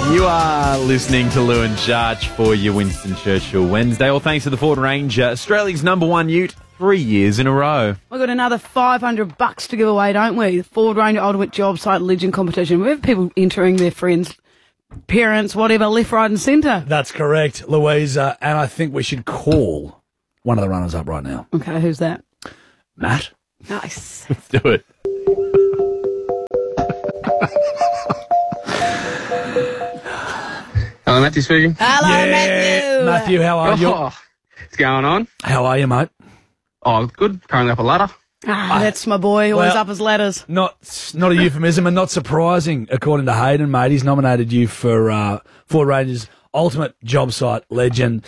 You are listening to Lou and Jarch for your Winston Churchill Wednesday. All thanks to the Ford Ranger, Australia's #1 ute, 3 years in a row. We've got another $500 to give away, don't we? The Ford Ranger Ultimate Job Site Legend Competition. We have people entering their friends, parents, whatever, left, right and centre. That's correct, Louisa. And I think we should call one of the runners up right now. Okay, who's that? Matt. Nice. Let's do it. Hello, Matthew speaking. Hello, Yeah, Matthew. Matthew, how are you? Oh, what's going on? How are you, mate? Oh, good. Currently up a ladder. That's my boy, always Well- up his ladders. Not a euphemism and not surprising, according to Hayden, mate. He's nominated you for Ford Ranger's Ultimate Job Site Legend.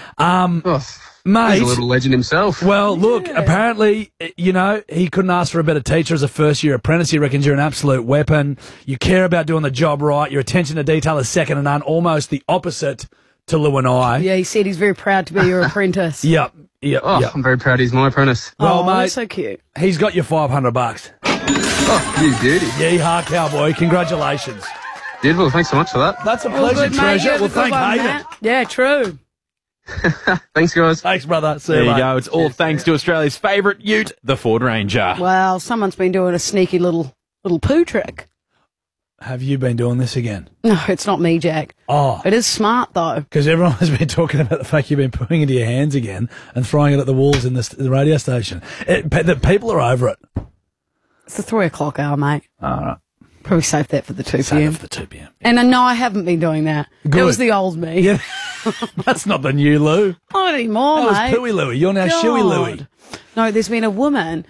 Oh, Mate, he's a little legend himself. well, look, apparently, you know, he couldn't ask for a better teacher as a first-year apprentice. He reckons you're an absolute weapon. You care about doing the job right. Your attention to detail is second to none, almost the opposite to Lou and I. Yeah, he said he's very proud to be your apprentice. Yep. Oh, I'm very proud he's my apprentice. Well, oh, mate, that's so cute. he's got your $500. Oh, you beauty. Yeehaw, cowboy. Congratulations. Beautiful. Thanks so much for that. That's a All pleasure, good, mate. You treasure. have a Well, good thank one, Hayden. Matt. Yeah, true. Thanks, guys. Thanks, brother. See There you mate. go. It's all thanks to Australia's favourite ute, the Ford Ranger. Well, someone's been doing a sneaky little poo trick. Have you been doing this again? No, it's not me, Jack. Oh, It is smart, though. because everyone has been talking about the fact you've been putting it into your hands again and throwing it at the walls in the radio station. The people are over it. It's the 3 o'clock hour, mate. All right. Probably save that for the 2 Save p.m. it for the 2 p.m. And no, I haven't been doing that. Good. It was the old me. Yeah. That's not the new Lou. Not anymore, That mate. was Pooey Louie. You're now God. Shoey Louie. No, there's been a woman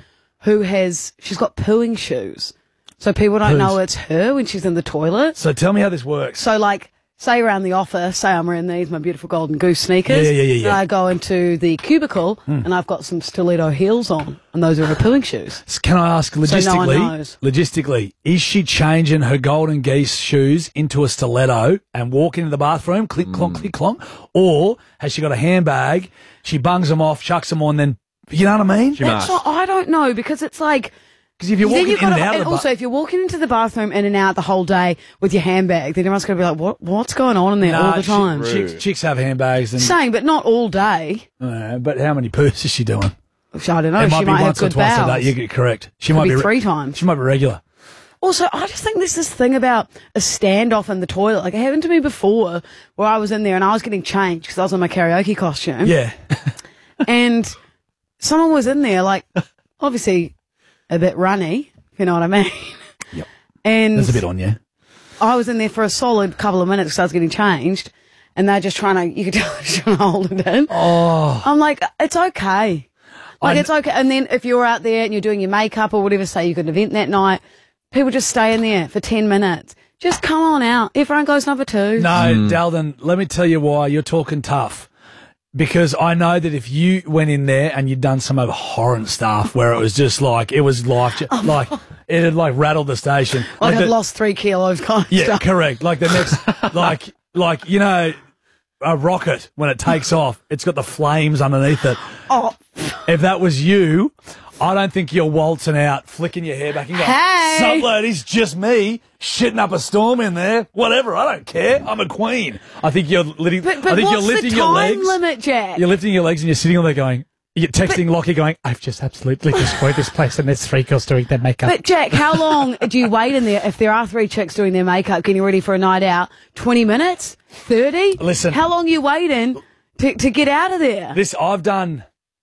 she's got pooing shoes. So people don't Poos. know it's her when she's in the toilet. So tell me how this works. So, like, say around the office, say I'm wearing these, my beautiful golden goose sneakers. Yeah. And I go into the cubicle and I've got some stiletto heels on, and those are her pooing shoes. Can I ask no one knows. logistically, is she changing her golden geese shoes into a stiletto and walking into the bathroom, click, clonk, or has she got a handbag, she bungs them off, chucks them on, then, you know what I mean? She That's must. what I don't know, because it's like, Because if you're then walking you've in got and out to, of the also, if you're walking into the bathroom in and out the whole day with your handbag, then everyone's going to be like, what's going on in there all the time? Chicks have handbags. And, Saying, but not all day. but how many poos is she doing? I don't know. It She might be might have once or good twice bowels. a day. You get correct. She Could might be be 3 times. She might be regular. Also, I just think there's this thing about a standoff in the toilet. Like, it happened to me before where I was in there and I was getting changed because I was in my karaoke costume. Yeah. And someone was in there, like, obviously a bit runny, if you know what I mean. Yep. And There's a bit on you. I was in there for a solid couple of minutes because I was getting changed. And they're just trying to, you could tell they're trying to hold it in. Oh. I'm like, it's okay. Like, it's okay. And then if you're out there and you're doing your makeup or whatever, say you've got an event that night, people just stay in there for 10 minutes. Just come on out. Everyone goes number 2. No, Dalden, let me tell you why you're talking tough. Because I know that if you went in there and you'd done some abhorrent stuff where it was just like, it was life, like, it had like rattled the station. Like I've the- lost 3 kilos kind of Yeah, stuff. correct. Like the next, like, you know, a rocket, when it takes off, it's got the flames underneath it. Oh. If that was you, I don't think you're waltzing out, flicking your hair back and going, Hey! "Sup, ladies, just me, shitting up a storm in there. Whatever, I don't care. I'm a queen." I think you're lifting, But I think what's you're lifting the your time legs. limit, Jack? You're lifting your legs and you're sitting on there going, you're texting Lockie going, "I've just absolutely destroyed this place and there's 3 girls doing their makeup." But Jack, how long do you wait in there if there are 3 chicks doing their makeup, getting ready for a night out? 20 minutes? 30? Listen. How long are you waiting to get out of there? I've done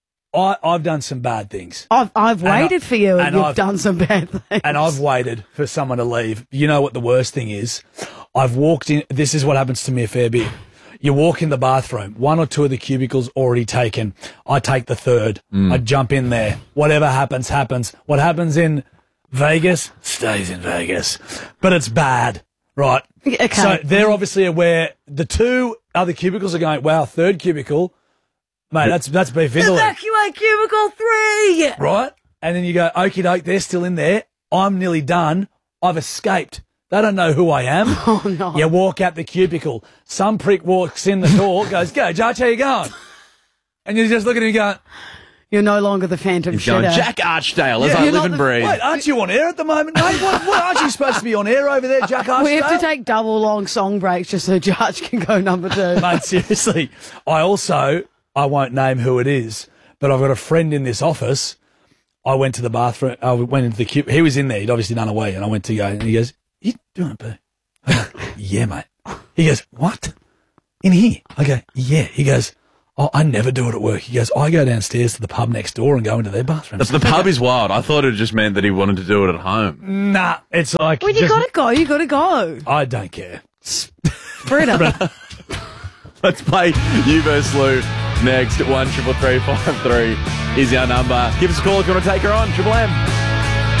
some bad things. I've waited for you and you've I've- done some bad things. And I've waited for someone to leave. You know what the worst thing is? I've walked in. This is what happens to me a fair bit. You walk in the bathroom, 1 or 2 of the cubicles already taken. I take the 3rd. I jump in there. Whatever happens, happens. What happens in Vegas stays in Vegas. But it's bad, right? Okay. So they're obviously aware. The 2 other cubicles are going, wow, 3rd cubicle. Mate, that's beef vindaloo. Evacuate cubicle 3! Right? And then you go, okie doke, they're still in there. I'm nearly done. I've escaped. They don't know who I am. Oh, no. You walk out the cubicle. Some prick walks in the door, goes, "Go, Jarch, how you going?" And you just look at him and go, You're no longer the Phantom He's going, Shitter. Jack Archdale, as I You're live not and the- breathe. Wait, aren't you on air at the moment, mate? What aren't you supposed to be on air over there, Jack Archdale? We have to take double long song breaks just so Judge can go number 2. Mate, seriously. I won't name who it is, but I've got a friend in this office. I went to the bathroom. I went into the queue. He was in there. He'd obviously done a wee, and I went to go, and he goes, "You doing a poo?" I go, "Yeah, mate." He goes, "What? In here?" I go, "Yeah." He goes, "Oh, I never do it at work." He goes, "I go downstairs to the pub next door and go into their bathroom." The pub is wild. I thought it just meant that he wanted to do it at home. Nah, it's like When you gotta go, you gotta go. I don't care. Freda. Let's play You vs. Lou next. 1 333 53 is our number. Give us a call if you want to take her on. Triple M.